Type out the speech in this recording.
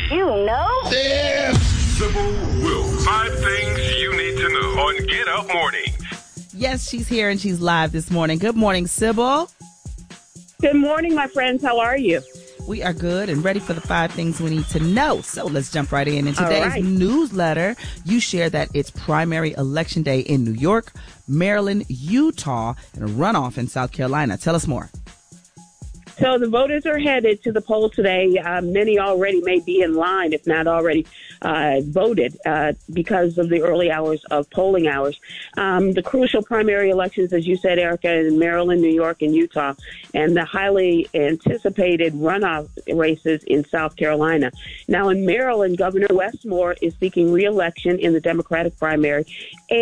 you know? Yeah. Sybil Wills. 5 things you need to know on Get Up Mornings. Yes, she's here and she's live this morning. Good morning, Sybil. Good morning, my friends. How are you? We are good and ready for the 5 things we need to know. So let's jump right in. In today's newsletter, you share that it's primary election day in New York, Maryland, Utah, and a runoff in South Carolina. Tell us more. So the voters are headed to the poll today. Many already may be in line, if not already voted, because of the early hours of polling hours. The crucial primary elections, as you said, Erica, in Maryland, New York, and Utah, and the highly anticipated runoff races in South Carolina. Now, in Maryland, Governor Wes Moore is seeking re-election in the Democratic primary.